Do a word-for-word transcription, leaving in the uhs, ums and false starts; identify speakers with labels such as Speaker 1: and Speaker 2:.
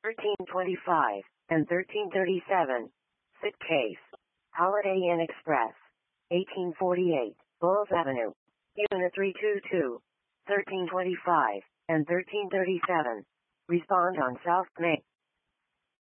Speaker 1: thirteen twenty-five, and thirteen thirty-seven. Sit case. Holiday Inn Express. eighteen forty-eight, Bulls Avenue. Unit three two two. thirteen twenty-five, and thirteen thirty-seven. Respond on South Main.